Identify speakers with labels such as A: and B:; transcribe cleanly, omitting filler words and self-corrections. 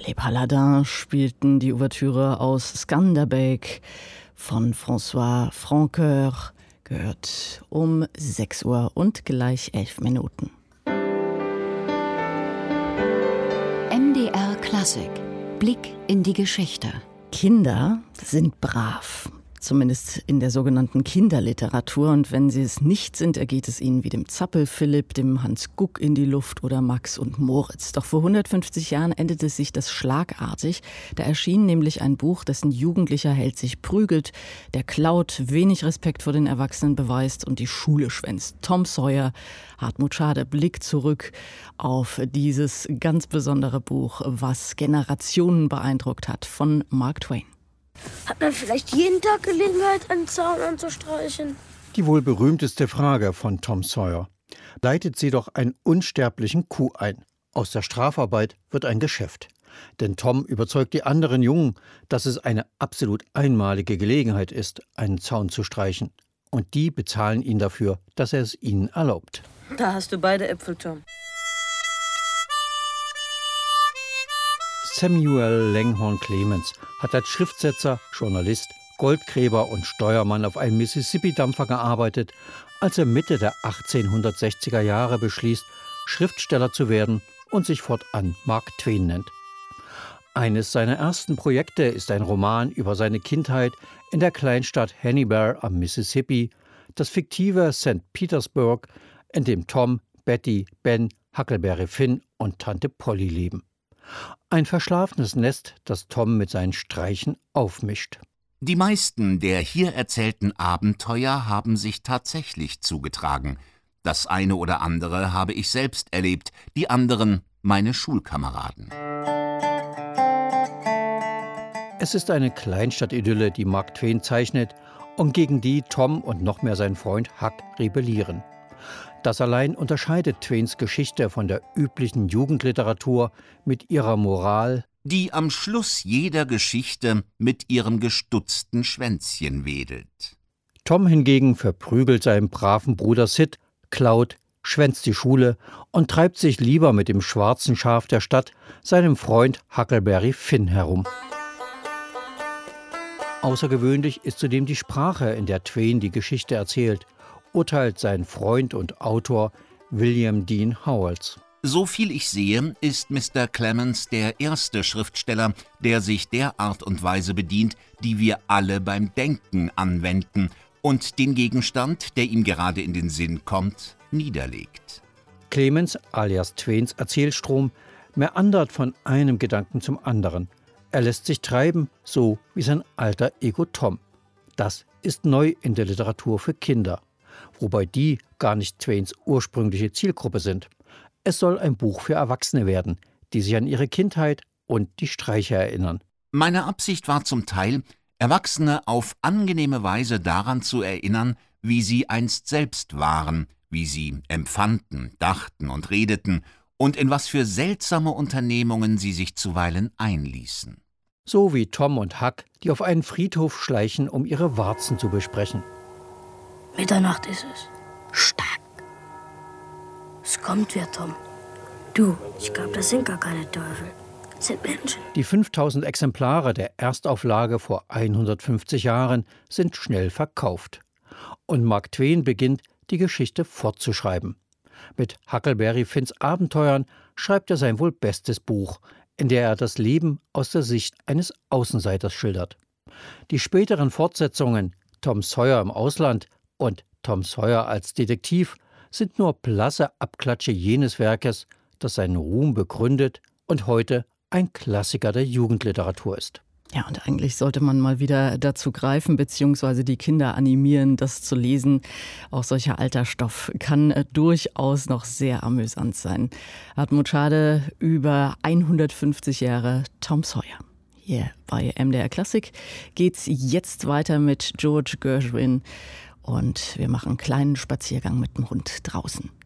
A: Les Paladins spielten die Ouvertüre aus Skanderbeg von François Francoeur, gehört um 6 Uhr und gleich 11 Minuten.
B: MDR Klassik. Blick in die Geschichte.
A: Kinder sind brav. Zumindest in der sogenannten Kinderliteratur. Und wenn sie es nicht sind, ergeht es ihnen wie dem Zappel-Philipp, dem Hans Guck in die Luft oder Max und Moritz. Doch vor 150 Jahren endete sich das schlagartig. Da erschien nämlich ein Buch, dessen jugendlicher Held sich prügelt, der klaut, wenig Respekt vor den Erwachsenen beweist und die Schule schwänzt. Tom Sawyer, Hartmut Schade blickt zurück auf dieses ganz besondere Buch, was Generationen beeindruckt hat, von Mark Twain.
C: Hat man vielleicht jeden Tag Gelegenheit, einen Zaun anzustreichen?
D: Die wohl berühmteste Frage von Tom Sawyer. Leitet sie doch einen unsterblichen Coup ein. Aus der Strafarbeit wird ein Geschäft. Denn Tom überzeugt die anderen Jungen, dass es eine absolut einmalige Gelegenheit ist, einen Zaun zu streichen. Und die bezahlen ihn dafür, dass er es ihnen erlaubt.
E: Da hast du beide Äpfel, Tom.
D: Samuel Langhorne Clemens hat als Schriftsetzer, Journalist, Goldgräber und Steuermann auf einem Mississippi-Dampfer gearbeitet, als er Mitte der 1860er Jahre beschließt, Schriftsteller zu werden und sich fortan Mark Twain nennt. Eines seiner ersten Projekte ist ein Roman über seine Kindheit in der Kleinstadt Hannibal am Mississippi, das fiktive St. Petersburg, in dem Tom, Betty, Ben, Huckleberry Finn und Tante Polly leben. Ein verschlafenes Nest, das Tom mit seinen Streichen aufmischt.
F: Die meisten der hier erzählten Abenteuer haben sich tatsächlich zugetragen. Das eine oder andere habe ich selbst erlebt, die anderen meine Schulkameraden.
D: Es ist eine Kleinstadt-Idylle, die Mark Twain zeichnet und gegen die Tom und noch mehr sein Freund Huck rebellieren. Das allein unterscheidet Twains Geschichte von der üblichen Jugendliteratur mit ihrer Moral,
F: die am Schluss jeder Geschichte mit ihrem gestutzten Schwänzchen wedelt.
D: Tom hingegen verprügelt seinen braven Bruder Sid, klaut, schwänzt die Schule und treibt sich lieber mit dem schwarzen Schaf der Stadt, seinem Freund Huckleberry Finn, herum. Außergewöhnlich ist zudem die Sprache, in der Twain die Geschichte erzählt, urteilt sein Freund und Autor William Dean Howells.
F: So viel ich sehe, ist Mr. Clemens der erste Schriftsteller, der sich der Art und Weise bedient, die wir alle beim Denken anwenden und den Gegenstand, der ihm gerade in den Sinn kommt, niederlegt.
D: Clemens, alias Twains Erzählstrom, meandert von einem Gedanken zum anderen. Er lässt sich treiben, so wie sein alter Ego Tom. Das ist neu in der Literatur für Kinder, wobei die gar nicht Twains ursprüngliche Zielgruppe sind. Es soll ein Buch für Erwachsene werden, die sich an ihre Kindheit und die Streiche erinnern.
F: Meine Absicht war zum Teil, Erwachsene auf angenehme Weise daran zu erinnern, wie sie einst selbst waren, wie sie empfanden, dachten und redeten und in was für seltsame Unternehmungen sie sich zuweilen einließen.
D: So wie Tom und Huck, die auf einen Friedhof schleichen, um ihre Warzen zu besprechen.
C: Mitternacht ist es. Stark. Es kommt wer, Tom. Du, ich glaube, das sind gar keine Teufel. Das sind Menschen.
D: Die 5000 Exemplare der Erstauflage vor 150 Jahren sind schnell verkauft. Und Mark Twain beginnt, die Geschichte fortzuschreiben. Mit Huckleberry Finns Abenteuern schreibt er sein wohl bestes Buch, in der er das Leben aus der Sicht eines Außenseiters schildert. Die späteren Fortsetzungen, Tom Sawyer im Ausland und Tom Sawyer als Detektiv, sind nur blasse Abklatsche jenes Werkes, das seinen Ruhm begründet und heute ein Klassiker der Jugendliteratur ist.
A: Ja, und eigentlich sollte man mal wieder dazu greifen, beziehungsweise die Kinder animieren, das zu lesen. Auch solcher alter Stoff kann durchaus noch sehr amüsant sein. Hartmut Schade über 150 Jahre Tom Sawyer. Hier bei MDR Klassik geht's jetzt weiter mit George Gershwin und wir machen einen kleinen Spaziergang mit dem Hund draußen.